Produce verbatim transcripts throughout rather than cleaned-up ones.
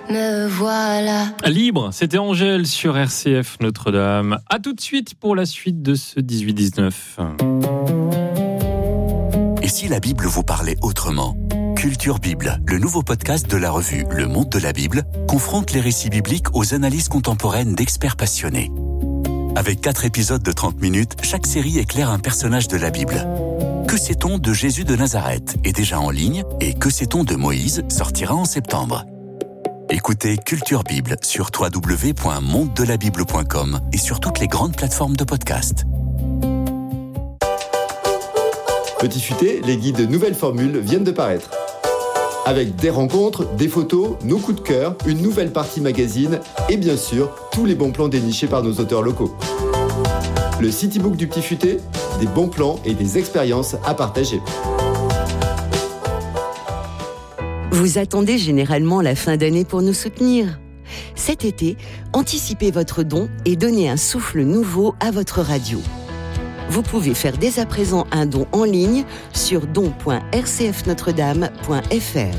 me voilà. Libre, c'était Angèle sur R C F Notre-Dame. A tout de suite pour la suite de ce dix-huit dix-neuf. Et si la Bible vous parlait autrement ? Culture Bible, le nouveau podcast de la revue Le Monde de la Bible, confronte les récits bibliques aux analyses contemporaines d'experts passionnés. Avec quatre épisodes de trente minutes, chaque série éclaire un personnage de la Bible. Que sait-on de Jésus de Nazareth est déjà en ligne et Que sait-on de Moïse sortira en septembre. Écoutez Culture Bible sur w w w point monde de la bible point com et sur toutes les grandes plateformes de podcast. Petit Futé, les guides de nouvelles formules viennent de paraître. Avec des rencontres, des photos, nos coups de cœur, une nouvelle partie magazine et bien sûr, tous les bons plans dénichés par nos auteurs locaux. Le Citybook du Petit Futé, des bons plans et des expériences à partager. Vous attendez généralement la fin d'année pour nous soutenir. Cet été, anticipez votre don et donnez un souffle nouveau à votre radio. Vous pouvez faire dès à présent un don en ligne sur don point r c f notre dame point f r.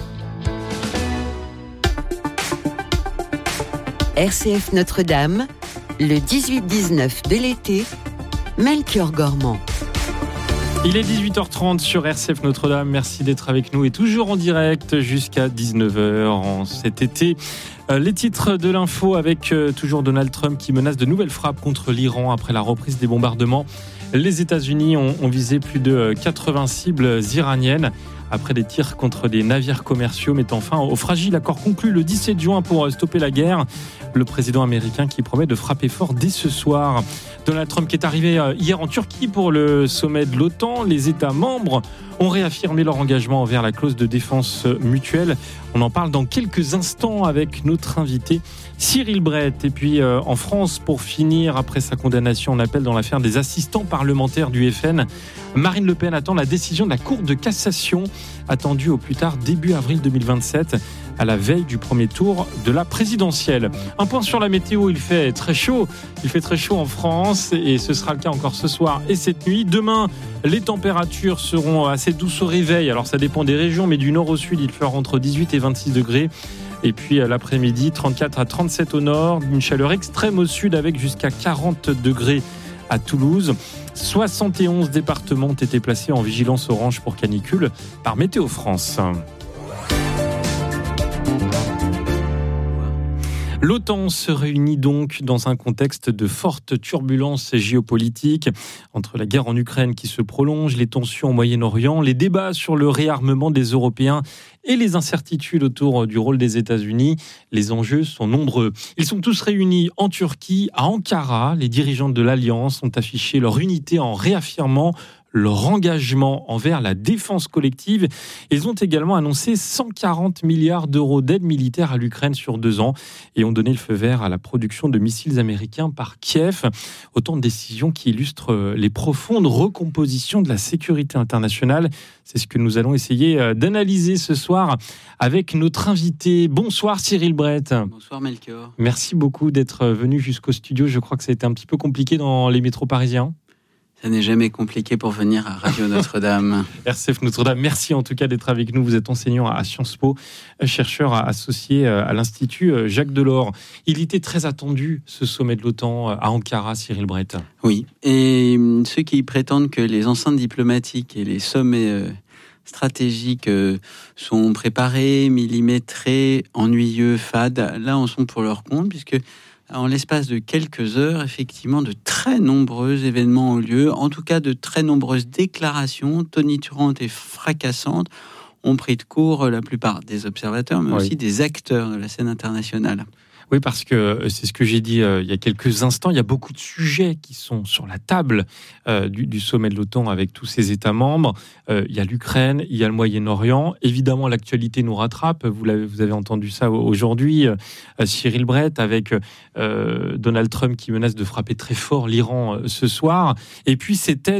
R C F Notre-Dame, le dix-huit dix-neuf de l'été, Melchior Gormand. Il est dix-huit heures trente sur R C F Notre-Dame. Merci d'être avec nous et toujours en direct jusqu'à dix-neuf heures en cet été. Euh, les titres de l'info avec euh, toujours Donald Trump qui menace de nouvelles frappes contre l'Iran après la reprise des bombardements. Les États-Unis ont, ont visé plus de quatre-vingts cibles iraniennes après des tirs contre des navires commerciaux mettant fin au fragile accord conclu le dix-sept juin pour stopper la guerre. Le président américain qui promet de frapper fort dès ce soir. Donald Trump qui est arrivé hier en Turquie pour le sommet de l'OTAN. Les États membres ont réaffirmé leur engagement envers la clause de défense mutuelle. On en parle dans quelques instants avec notre invité Cyril Brett. Et puis euh, en France, pour finir, après sa condamnation en appel dans l'affaire des assistants parlementaires du F N, Marine Le Pen attend la décision de la Cour de cassation, attendue au plus tard début avril deux mille vingt-sept, à la veille du premier tour de la présidentielle. Un point sur la météo, il fait très chaud. Il fait très chaud en France et ce sera le cas encore ce soir et cette nuit. Demain, les températures seront assez douces au réveil. Alors ça dépend des régions, mais du nord au sud, il fera entre dix-huit et vingt-six degrés. Et puis à l'après-midi, trente-quatre à trente-sept au nord, une chaleur extrême au sud avec jusqu'à quarante degrés à Toulouse. soixante et onze départements ont été placés en vigilance orange pour canicule par Météo France. L'OTAN se réunit donc dans un contexte de fortes turbulences géopolitiques entre la guerre en Ukraine qui se prolonge, les tensions au Moyen-Orient, les débats sur le réarmement des Européens et les incertitudes autour du rôle des États-Unis. Les enjeux sont nombreux. Ils sont tous réunis en Turquie, à Ankara. Les dirigeants de l'Alliance ont affiché leur unité en réaffirmant leur engagement envers la défense collective. Ils ont également annoncé cent quarante milliards d'euros d'aide militaire à l'Ukraine sur deux ans et ont donné le feu vert à la production de missiles américains par Kiev. Autant de décisions qui illustrent les profondes recompositions de la sécurité internationale. C'est ce que nous allons essayer d'analyser ce soir avec notre invité. Bonsoir Cyril Brett. Bonsoir Melchior. Merci beaucoup d'être venu jusqu'au studio. Je crois que ça a été un petit peu compliqué dans les métros parisiens. Ça n'est jamais compliqué pour venir à Radio Notre-Dame. R C F Notre-Dame, merci en tout cas d'être avec nous. Vous êtes enseignant à Sciences Po, chercheur associé à l'Institut Jacques Delors. Il était très attendu, ce sommet de l'OTAN à Ankara, Cyril Brett. Oui, et ceux qui prétendent que les enceintes diplomatiques et les sommets stratégiques sont préparés, millimétrés, ennuyeux, fades, là en sont pour leur compte, puisque en l'espace de quelques heures, effectivement, de très nombreux événements ont lieu, en tout cas de très nombreuses déclarations tonitruantes et fracassantes ont pris de court la plupart des observateurs, mais oui. aussi des acteurs de la scène internationale. Oui, parce que c'est ce que j'ai dit euh, il y a quelques instants, il y a beaucoup de sujets qui sont sur la table euh, du, du sommet de l'OTAN avec tous ses États membres. Euh, il y a l'Ukraine, il y a le Moyen-Orient. Évidemment, l'actualité nous rattrape. Vous, l'avez, vous avez entendu ça aujourd'hui. Euh, Cyril Brett avec euh, Donald Trump qui menace de frapper très fort l'Iran euh, ce soir. Et puis, c'était